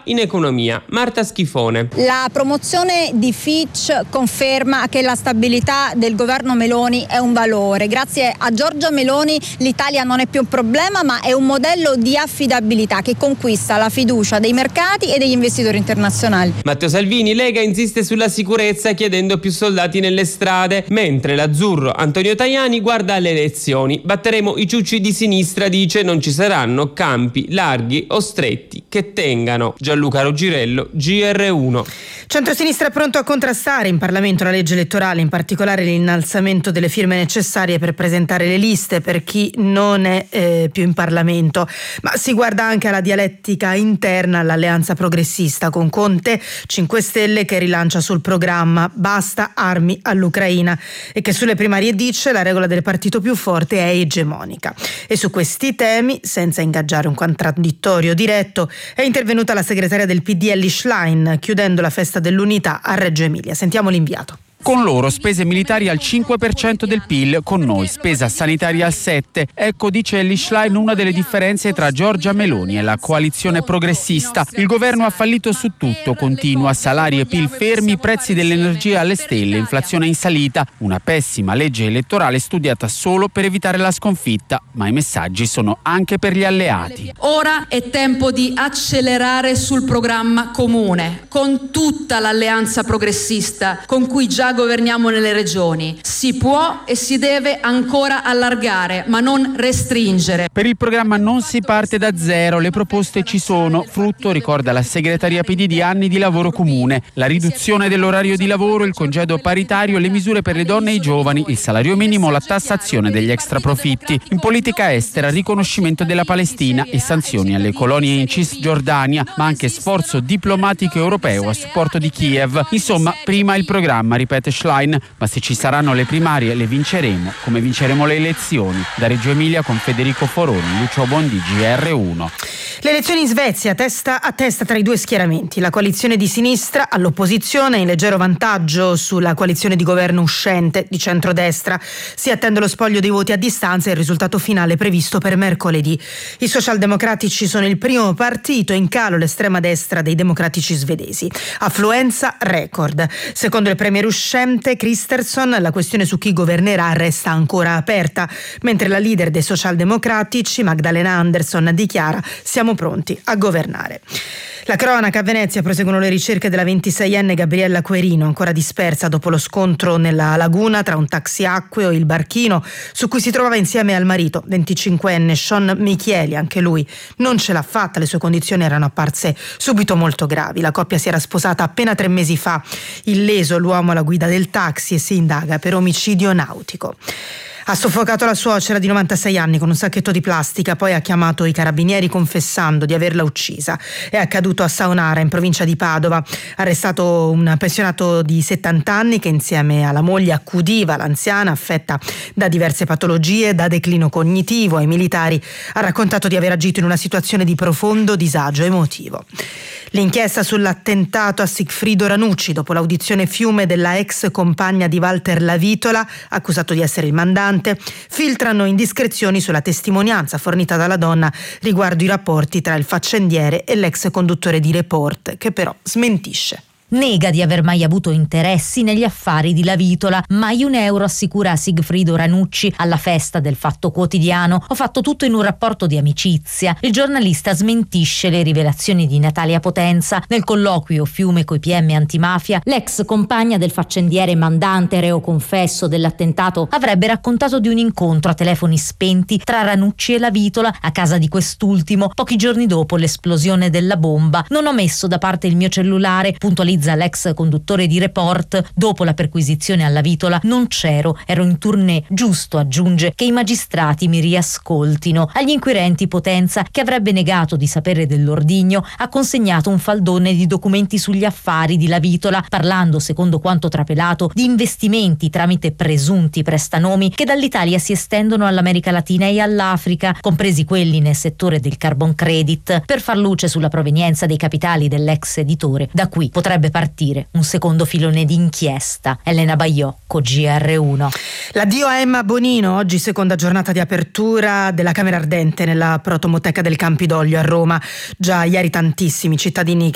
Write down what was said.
in economia. Marta Schifone. La promozione di Fitch conferma che la stabilità del governo Meloni è un valore. Grazie a Giorgia Meloni l'Italia non è più un problema, ma è un modello di affidabilità che conquista la fiducia dei mercati e degli investitori internazionali. Matteo Salvini, Lega, insiste sulla sicurezza chiedendo più soldati nelle strade, mentre l'azzurro Antonio Tajani guarda alle elezioni. Batteremo i ciucci di sinistra, dice, non ci saranno campi larghi o stretti che tengano. Gianluca Rogirello, GR1. Centrosinistra è pronto a contrastare in Parlamento la legge elettorale, in particolare l'innalzamento delle firme necessarie per presentare le liste per chi non è più in Parlamento, ma si guarda anche alla dialettica interna all'alleanza progressista con Conte, 5 Stelle che rilancia sul programma basta armi all'Ucraina e che sulle primarie dice la regola del partito più forte è egemonica. E su questi temi, senza ingaggiare un contraddittorio diretto, è intervenuta la segretaria del PD Elly Schlein, chiudendo la festa dell'unità a Reggio Emilia. Sentiamo l'inviato. Con loro spese militari al 5% del PIL, con noi spesa sanitaria al 7%. Ecco, dice Elly Schlein, una delle differenze tra Giorgia Meloni e la coalizione progressista. Il governo ha fallito su tutto, continua, salari e PIL fermi, prezzi dell'energia alle stelle, inflazione in salita. Una pessima legge elettorale studiata solo per evitare la sconfitta, ma i messaggi sono anche per gli alleati. Ora è tempo di accelerare sul programma comune, con tutta l'alleanza progressista, con cui già governiamo nelle regioni. Si può e si deve ancora allargare, ma non restringere. Per il programma non si parte da zero, le proposte ci sono, frutto, ricorda la segreteria PD, di anni di lavoro comune. La riduzione dell'orario di lavoro, il congedo paritario, le misure per le donne e i giovani, il salario minimo, la tassazione degli extraprofitti. In politica estera, riconoscimento della Palestina e sanzioni alle colonie in Cisgiordania, ma anche sforzo diplomatico europeo a supporto di Kiev. Insomma, prima il programma, ripete Schlein, ma se ci saranno le primarie le vinceremo, come vinceremo le elezioni. Da Reggio Emilia con Federico Foroni, Lucio Bondi, GR1. Le elezioni in Svezia, testa a testa tra i due schieramenti. La coalizione di sinistra all'opposizione, in leggero vantaggio sulla coalizione di governo uscente di centrodestra. Si attende lo spoglio dei voti a distanza e il risultato finale previsto per mercoledì. I socialdemocratici sono il primo partito, in calo l'estrema destra dei democratici svedesi. Affluenza record. Secondo il premier uscente Kristersson, la questione su chi governerà resta ancora aperta, mentre la leader dei socialdemocratici, Magdalena Andersson, dichiara: siamo pronti a governare. La cronaca: a Venezia proseguono le ricerche della 26enne Gabriella Querino, ancora dispersa dopo lo scontro nella laguna tra un taxi acqueo e il barchino su cui si trovava insieme al marito, 25enne Sean Michieli. Anche lui non ce l'ha fatta, le sue condizioni erano apparse subito molto gravi. La coppia si era sposata appena 3 mesi fa. Illeso l'uomo alla guida del taxi e si indaga per omicidio nautico. Ha soffocato la suocera di 96 anni con un sacchetto di plastica, poi ha chiamato i carabinieri confessando di averla uccisa. È accaduto a Saonara, in provincia di Padova. Arrestato un pensionato di 70 anni che insieme alla moglie accudiva l'anziana affetta da diverse patologie, da declino cognitivo. Ai militari ha raccontato di aver agito in una situazione di profondo disagio emotivo. L'inchiesta sull'attentato a Sigfrido Ranucci dopo l'audizione fiume della ex compagna di Walter Lavitola, accusato di essere il mandante, filtrano indiscrezioni sulla testimonianza fornita dalla donna riguardo i rapporti tra il faccendiere e l'ex conduttore di Report, che però smentisce. Nega di aver mai avuto interessi negli affari di Lavitola. Mai un euro, assicura a Sigfrido Ranucci alla festa del Fatto Quotidiano. Ho fatto tutto in un rapporto di amicizia. Il giornalista smentisce le rivelazioni di Natalia Potenza. Nel colloquio fiume coi PM antimafia, l'ex compagna del faccendiere mandante, reo confesso dell'attentato, avrebbe raccontato di un incontro a telefoni spenti tra Ranucci e Lavitola a casa di quest'ultimo pochi giorni dopo l'esplosione della bomba. Non ho messo da parte il mio cellulare, puntualizza l'ex conduttore di Report. Dopo la perquisizione alla Vitola non c'ero, ero in tournée. Giusto, aggiunge, che i magistrati mi riascoltino. Agli inquirenti Potenza, che avrebbe negato di sapere dell'ordigno, ha consegnato un faldone di documenti sugli affari di Lavitola, parlando, secondo quanto trapelato, di investimenti tramite presunti prestanomi che dall'Italia si estendono all'America Latina e all'Africa, compresi quelli nel settore del carbon credit, per far luce sulla provenienza dei capitali dell'ex editore. Da qui potrebbe partire un secondo filone di inchiesta. Elena Baiocco, GR1. L'addio a Emma Bonino, oggi seconda giornata di apertura della Camera Ardente nella Protomoteca del Campidoglio a Roma. Già ieri tantissimi cittadini